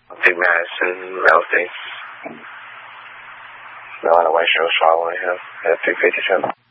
Big Madison, LC. No, on the White Shell Swallow, I have 357.